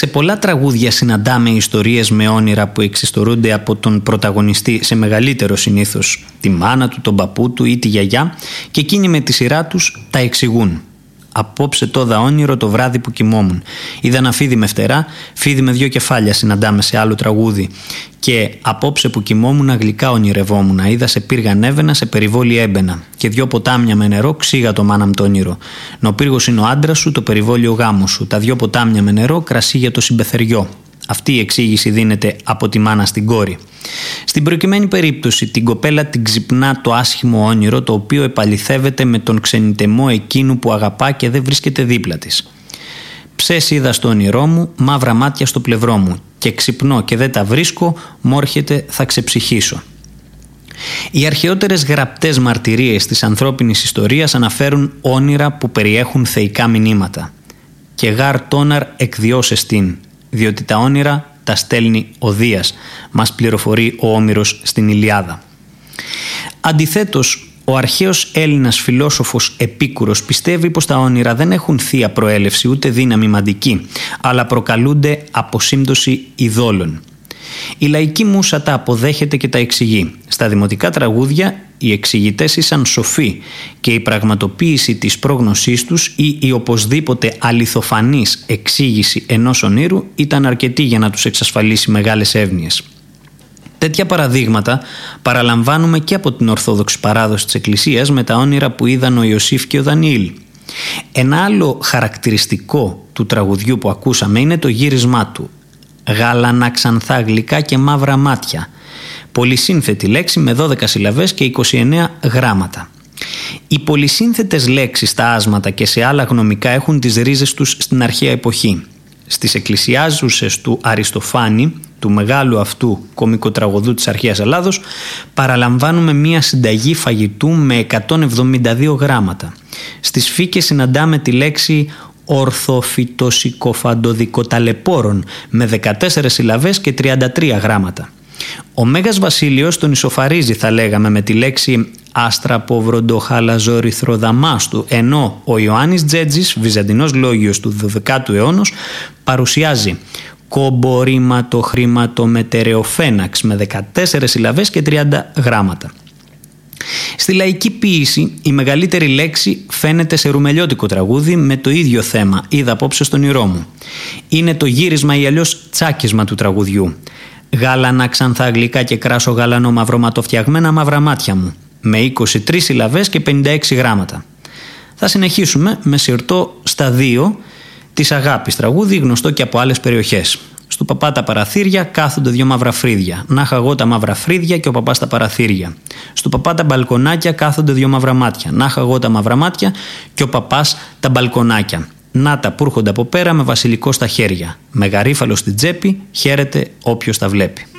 Σε πολλά τραγούδια συναντάμε ιστορίες με όνειρα που εξιστορούνται από τον πρωταγωνιστή, σε μεγαλύτερο συνήθως τη μάνα του, τον παππού του ή τη γιαγιά, και εκείνοι με τη σειρά τους τα εξηγούν. Απόψε τόδα όνειρο το βράδυ που κοιμόμουν. Είδα ένα φίδι με φτερά, φίδι με 2 κεφάλια συναντάμε σε άλλο τραγούδι. Και απόψε που κοιμόμουν γλυκά ονειρευόμουν. Είδα σε πύργα ανέβαινα, σε περιβόλι έμπαινα. Και 2 ποτάμια με νερό ξύγα το μάνα μου το όνειρο. Ο πύργος είναι ο άντρας σου, το περιβόλι ο γάμος σου. Τα 2 ποτάμια με νερό, κρασί για το συμπεθεριό. Αυτή η εξήγηση δίνεται από τη μάνα στην κόρη. Στην προκειμένη περίπτωση την κοπέλα την ξυπνά το άσχημο όνειρο, το οποίο επαληθεύεται με τον ξενιτεμό εκείνου που αγαπά και δεν βρίσκεται δίπλα της. Ψες είδα στο όνειρό μου, μαύρα μάτια στο πλευρό μου, και ξυπνώ και δεν τα βρίσκω, μόρχεται θα ξεψυχήσω. Οι αρχαιότερες γραπτές μαρτυρίες της ανθρώπινης ιστορίας αναφέρουν όνειρα που περιέχουν θεϊκά μηνύματα. Και γάρ τόναρ εκδιώσες την, διότι τα όνειρα τα στέλνει ο Δίας, μας πληροφορεί ο Όμηρος στην Ηλιάδα. Αντιθέτως, ο αρχαίος Έλληνας φιλόσοφος Επίκουρος πιστεύει πως τα όνειρα δεν έχουν θεία προέλευση ούτε δύναμη μαντική, αλλά προκαλούνται από σύμπτωση ειδόλων. Η λαϊκή μούσα τα αποδέχεται και τα εξηγεί. Στα δημοτικά τραγούδια οι εξηγητές ήσαν σοφοί και η πραγματοποίηση της πρόγνωσής τους ή η οπωσδήποτε αληθοφανής εξήγηση ενός ονείρου ήταν αρκετή για να τους εξασφαλίσει μεγάλες εύνοιες. Τέτοια παραδείγματα παραλαμβάνουμε και από την Ορθόδοξη παράδοση της Εκκλησίας με τα όνειρα που είδαν ο Ιωσήφ και ο Δανιήλ. Ένα άλλο χαρακτηριστικό του τραγουδιού που ακούσαμε είναι το γύρισμά του. Γάλανα ξανθά γλυκά και μαύρα μάτια. Πολυσύνθετη λέξη με 12 συλλαβές και 29 γράμματα. Οι πολυσύνθετες λέξεις στα άσματα και σε άλλα γνωμικά έχουν τις ρίζες τους στην αρχαία εποχή. Στις εκκλησιάζουσες του Αριστοφάνη, του μεγάλου αυτού κωμικοτραγωδού της αρχαίας Ελλάδος, παραλαμβάνουμε μία συνταγή φαγητού με 172 γράμματα. Στις φύκες συναντάμε τη λέξη ορθοφυτοσικοφαντοδικοταλαιπώρων με 14 συλλαβές και 33 γράμματα. Ο Μέγας Βασίλειος τον ισοφαρίζει, θα λέγαμε, με τη λέξη άστραποβροντοχαλαζορυθροδαμάστου, ενώ ο Ιωάννης Τζέτζης, βυζαντινός λόγιος του 12ου αιώνα, παρουσιάζει κομπορήματο-χρήματο-μετερεοφέναξ με 14 συλλαβές και 30 γράμματα. Στη λαϊκή ποίηση η μεγαλύτερη λέξη φαίνεται σε ρουμελιώτικο τραγούδι με το ίδιο θέμα, είδα απόψε στον ήρω μου. Είναι το γύρισμα ή αλλιώς τσάκισμα του τραγουδιού. Γάλανα ξανθά γλυκά και κράσο γαλανό μαυροματοφτιαγμένα μαύρα μάτια μου, με 23 συλλαβές και 56 γράμματα. Θα συνεχίσουμε με συρτό στα 2 της αγάπης τραγούδι, γνωστό και από άλλες περιοχές. Στου παπά τα παραθύρια κάθονται 2 μαύρα φρύδια. Να είχα εγώ τα μαύρα φρύδια και ο παπάς τα παραθύρια. Στου παπά τα μπαλκονάκια κάθονται 2 μαύρα μάτια. Να είχα εγώ τα μαύρα μάτια και ο παπάς τα μπαλκονάκια. Να τα που έρχονται από πέρα με βασιλικό στα χέρια. Με γαρίφαλο στην τσέπη χαίρεται όποιος τα βλέπει.